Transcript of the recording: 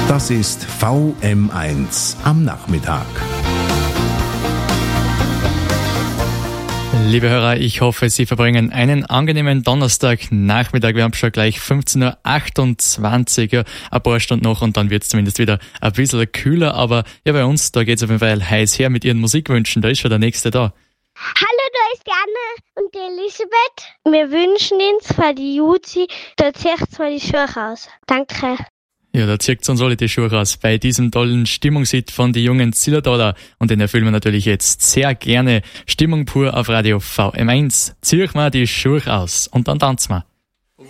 Das ist VM1 am Nachmittag. Liebe Hörer, ich hoffe, Sie verbringen einen angenehmen Donnerstagnachmittag. Wir haben schon gleich 15.28 Uhr, ein paar Stunden noch und dann wird es zumindest wieder ein bisschen kühler. Aber ja, bei uns, da geht es auf jeden Fall heiß her mit Ihren Musikwünschen. Da ist schon der Nächste da. Hallo, da ist die Anna und die Elisabeth. Wir wünschen uns für die Juzi, da zieht's mal die Schuhe raus. Danke. Ja, da zieht uns alle die Schuhe raus bei diesem tollen Stimmungshit von die jungen Zillertaler. Und den erfüllen wir natürlich jetzt sehr gerne. Stimmung pur auf Radio VM1. Zieh ich mal die Schuhe aus und dann tanzen wir.